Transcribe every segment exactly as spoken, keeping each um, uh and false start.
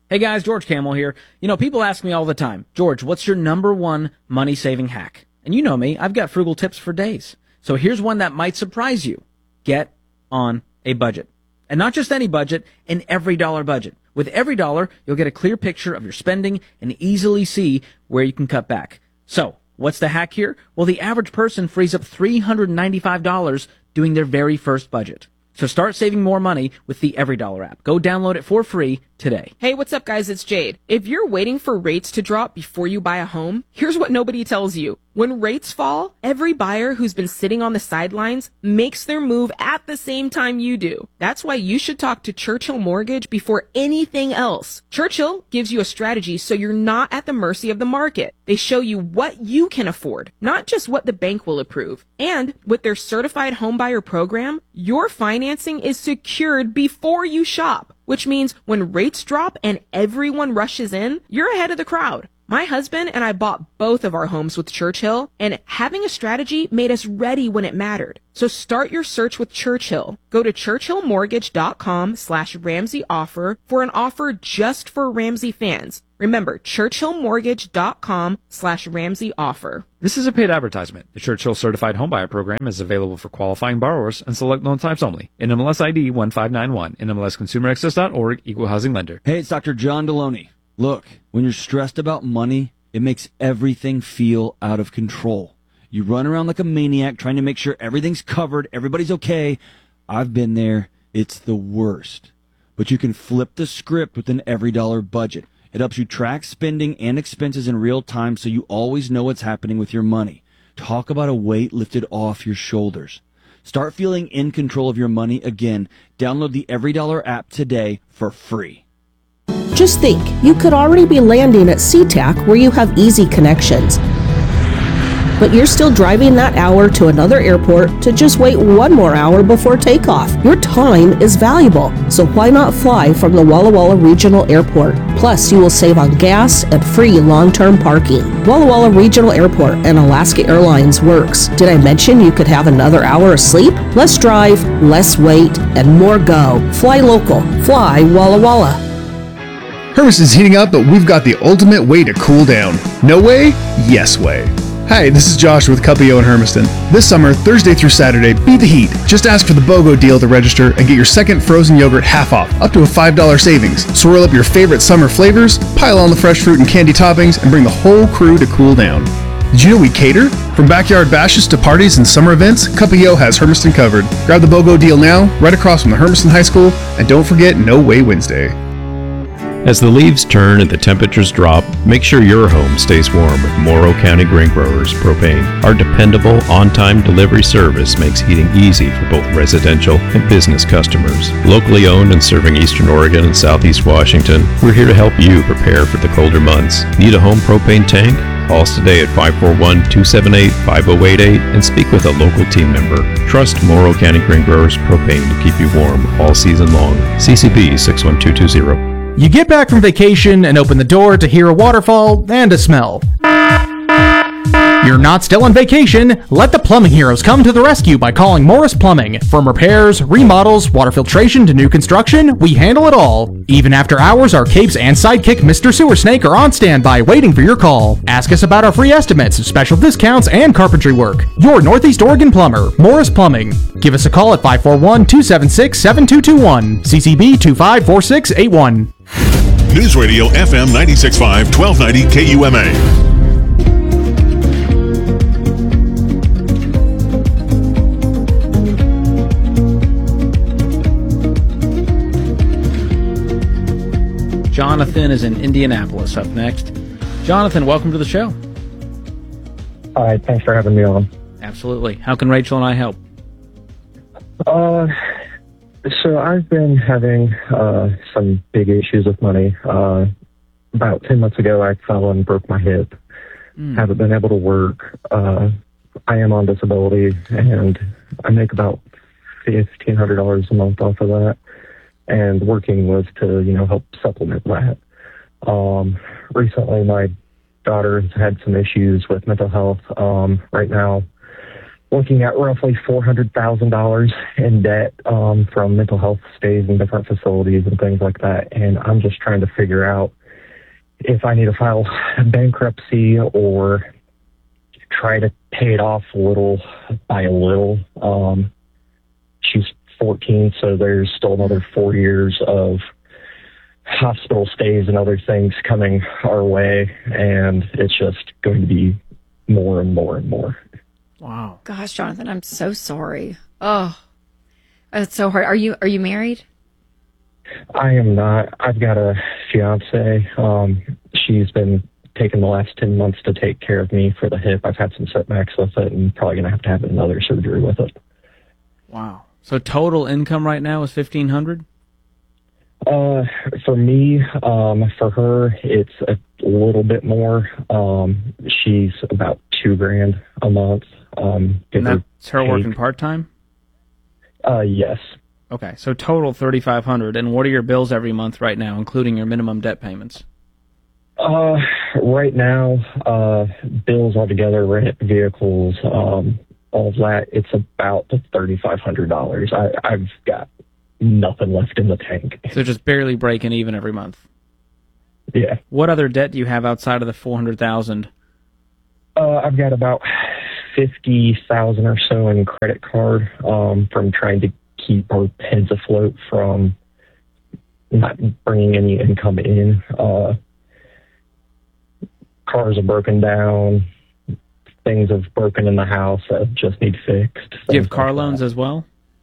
Hey guys, George Camel here. You know, people ask me all the time, George, what's your number one money-saving hack? And you know me, I've got frugal tips for days. So here's one that might surprise you. Get on a budget. And not just any budget, an every dollar budget. With every dollar, you'll get a clear picture of your spending and easily see where you can cut back. So, what's the hack here? Well, the average person frees up three hundred ninety-five dollars doing their very first budget. So start saving more money with the EveryDollar app. Go download it for free today. Hey, what's up, guys? It's Jade. If you're waiting for rates to drop before you buy a home, here's what nobody tells you. When rates fall, every buyer who's been sitting on the sidelines makes their move at the same time you do. That's why you should talk to Churchill Mortgage before anything else. Churchill gives you a strategy so you're not at the mercy of the market. They show you what you can afford, not just what the bank will approve. And with their certified homebuyer program, your financing is secured before you shop, which means when rates drop and everyone rushes in, you're ahead of the crowd. My husband and I bought both of our homes with Churchill, and having a strategy made us ready when it mattered. So start your search with Churchill. Go to churchillmortgage.com slash Ramsey offer for an offer just for Ramsey fans. Remember, churchillmortgage.com slash Ramsey offer. This is a paid advertisement. The Churchill Certified Homebuyer Program is available for qualifying borrowers and select loan types only. N M L S I D one five nine one, N M L S consumer access dot org, Equal Housing Lender. Hey, it's Doctor John Deloney. Look, when you're stressed about money, it makes everything feel out of control. You run around like a maniac trying to make sure everything's covered, everybody's okay. I've been there. It's the worst. But you can flip the script with an EveryDollar budget. It helps you track spending and expenses in real time so you always know what's happening with your money. Talk about a weight lifted off your shoulders. Start feeling in control of your money again. Download the EveryDollar app today for free. Just think, you could already be landing at SeaTac where you have easy connections. But you're still driving that hour to another airport to just wait one more hour before takeoff. Your time is valuable, so why not fly from the Walla Walla Regional Airport? Plus, you will save on gas and free long-term parking. Walla Walla Regional Airport and Alaska Airlines works. Did I mention you could have another hour of sleep? Less drive, less wait, and more go. Fly local. Fly Walla Walla. Hermiston's heating up, but we've got the ultimate way to cool down. No way? Yes way. Hi, this is Josh with Cuppio in Hermiston. This summer, Thursday through Saturday, beat the heat. Just ask for the BOGO deal to register and get your second frozen yogurt half off, up to a five dollar savings. Swirl up your favorite summer flavors, pile on the fresh fruit and candy toppings, and bring the whole crew to cool down. Did you know we cater? From backyard bashes to parties and summer events, Cuppio has Hermiston covered. Grab the BOGO deal now, right across from the Hermiston High School, and don't forget No Way Wednesday. As the leaves turn and the temperatures drop, make sure your home stays warm with Morrow County Grain Growers Propane. Our dependable, on-time delivery service makes heating easy for both residential and business customers. Locally owned and serving Eastern Oregon and Southeast Washington, we're here to help you prepare for the colder months. Need a home propane tank? Call us today at five four one, two seven eight, five zero eight eight and speak with a local team member. Trust Morrow County Grain Growers Propane to keep you warm all season long. C C B six one two two zero. You get back from vacation and open the door to hear a waterfall and a smell. You're not still on vacation. Let the plumbing heroes come to the rescue by calling Morris Plumbing. From repairs, remodels, water filtration to new construction, we handle it all. Even after hours, our capes and sidekick Mister Sewer Snake are on standby waiting for your call. Ask us about our free estimates, special discounts, and carpentry work. Your Northeast Oregon plumber, Morris Plumbing. Give us a call at five four one, two seven six, seven two two one, C C B two five four six eight one. News Radio F M ninety-six point five, twelve ninety K U M A. Jonathan is in Indianapolis up next. Jonathan, welcome to the show. Hi, thanks for having me on. Absolutely. How can Rachel and I help? Uh, so I've been having uh, some big issues with money. Uh, about ten months ago, I fell and broke my hip. Mm. Haven't been able to work. Uh, I am on disability, and I make about fifteen hundred dollars a month off of that. And working was to, you know, help supplement that. Um, recently, my daughter has had some issues with mental health. Um, right now, looking at roughly four hundred thousand dollars in debt um, from mental health stays in different facilities and things like that. And I'm just trying to figure out if I need to file bankruptcy or try to pay it off little by little. Um, she's fourteen, so there's still another four years of hospital stays and other things coming our way, and it's just going to be more and more and more. Wow. Gosh, Jonathan, I'm so sorry. Oh, that's so hard. Are you are you married? I am not. I've got a fiance. Um, she's been taking the last ten months to take care of me for the hip. I've had some setbacks with it and probably going to have to have another surgery with it. Wow. So total income right now is fifteen hundred dollars? Uh, for me, um, for her, it's a little bit more. Um, she's about two grand a month. Um, and that's her working part-time? Uh, yes. Okay, so total thirty-five hundred dollars. And what are your bills every month right now, including your minimum debt payments? Uh, right now, uh, bills altogether, rent, vehicles, um, all of that, it's about thirty-five hundred dollars. I, I've got nothing left in the tank. So just barely breaking even every month. Yeah. What other debt do you have outside of the four hundred thousand Uh, dollars? I've got about fifty thousand dollars or so in credit card, um, from trying to keep our heads afloat from not bringing any income in. Uh, cars are broken down. Things have broken in the house that just need fixed. Do you have car loans as well?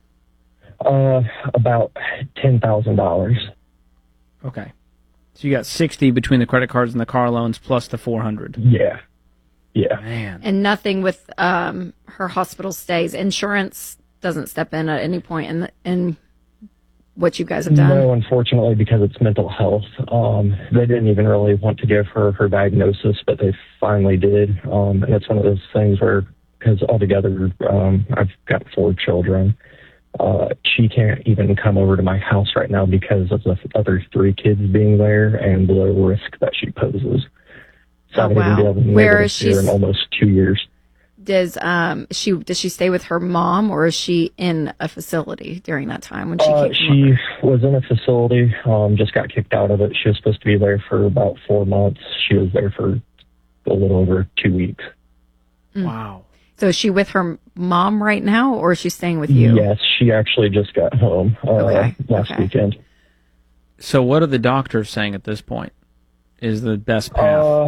Uh, about ten thousand dollars. Okay. So you got sixty between the credit cards and the car loans plus the four hundred. Yeah. Yeah. Man. And nothing with um, her hospital stays. Insurance doesn't step in at any point in the, in what you guys have done? No, unfortunately, because it's mental health. Um, they didn't even really want to give her her diagnosis, but they finally did. Um, and it's one of those things where, because altogether, um, I've got four children. Uh, she can't even come over to my house right now because of the other three kids being there and the risk that she poses. So Oh, I haven't wow. even been able to Where live is here she in s- almost two years. Does um she does she stay with her mom, or is she in a facility during that time when she Uh, can't come she over? was in a facility, um, just got kicked out of it. She was supposed to be there for about four months. She was there for a little over two weeks. Mm. Wow. So is she with her mom right now, or is she staying with you? Yes, she actually just got home uh, Okay, last okay. weekend. So what are the doctors saying at this point is the best path? Uh,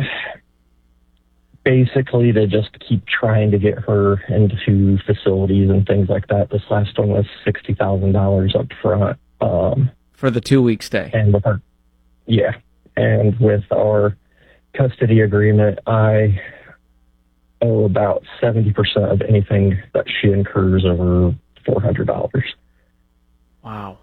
basically, they just keep trying to get her into facilities and things like that. This last one was sixty thousand dollars up front. Um, For the two-week stay? And with our, yeah, and with our custody agreement, I owe about seventy percent of anything that she incurs over four hundred dollars. Wow.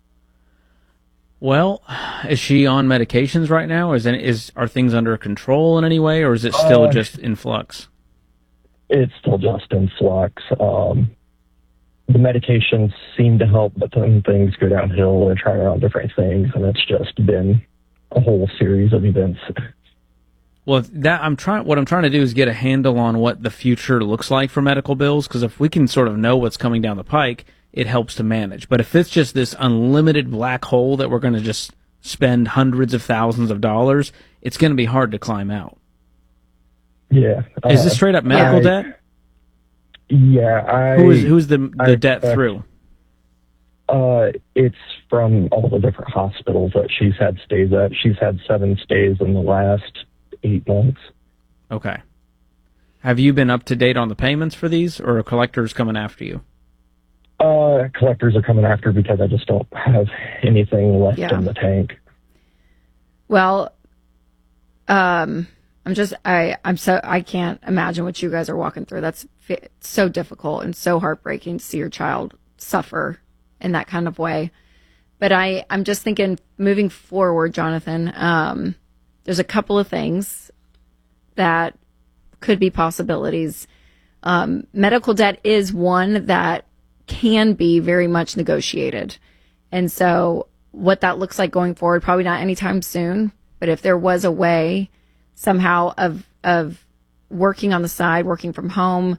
Well, is she on medications right now? Is any, is are things under control in any way, or is it still Uh, just in flux? It's still just in flux. Um, the medications seem to help, but then things go downhill. They're trying out different things, and it's just been a whole series of events. Well, that I'm trying. What I'm trying to do is get a handle on what the future looks like for medical bills. Because if we can sort of know what's coming down the pike, it helps to manage. But if it's just this unlimited black hole that we're going to just spend hundreds of thousands of dollars, it's going to be hard to climb out. Yeah. Is this uh, straight up medical I- debt? Yeah. I, Who is who's the the I- debt uh, through? Uh, it's from all the different hospitals that she's had stays at. She's had seven stays in the last eight months. Okay. Have you been up to date on the payments for these, or are collectors coming after you? Uh, collectors are coming after because I just don't have anything left Yeah. in the tank. Well, um, I'm just I I'm so I can't imagine what you guys are walking through. That's fi- so difficult and so heartbreaking to see your child suffer in that kind of way. But I I'm just thinking moving forward, Jonathan. Um, there's a couple of things that could be possibilities. Um, medical debt is one that can be very much negotiated. And so what that looks like going forward, probably not anytime soon, but if there was a way somehow of, of working on the side, working from home,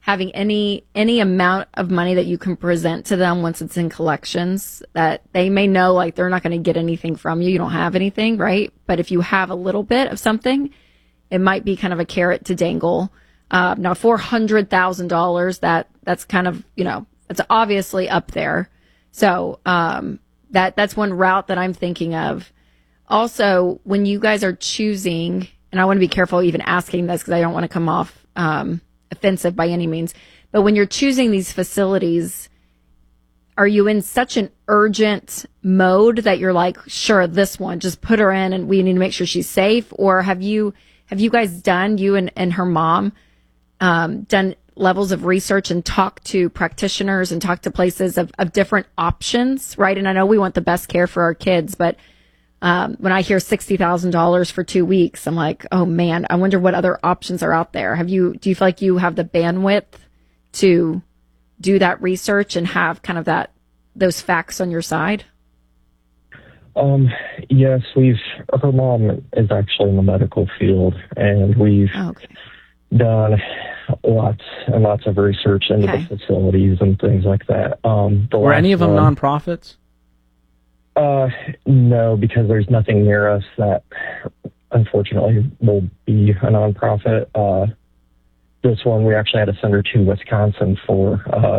having any any amount of money that you can present to them once it's in collections, that they may know like they're not going to get anything from you. You don't have anything, right? But if you have a little bit of something, it might be kind of a carrot to dangle. Uh, now, four hundred thousand dollars, that that's kind of, you know, it's obviously up there. So um, that that's one route that I'm thinking of. Also, when you guys are choosing, and I want to be careful even asking this because I don't want to come off um, offensive by any means, but when you're choosing these facilities, are you in such an urgent mode that you're like, sure, this one, just put her in and we need to make sure she's safe? Or have you have you guys done, you and, and her mom, um, done levels of research and talked to practitioners and talked to places of, of different options, right? And I know we want the best care for our kids, but um, when I hear sixty thousand dollars for two weeks, I'm like, oh man, I wonder what other options are out there. Have you, do you feel like you have the bandwidth to do that research and have kind of that, those facts on your side? Um, yes, we've, her mom is actually in the medical field, and we've okay. done lots and lots of research into Okay. the facilities and things like that. Um, the Were last any of them one- nonprofits? Uh, no, because there's nothing near us that unfortunately will be a nonprofit. Uh, this one we actually had to send her to Wisconsin for, uh,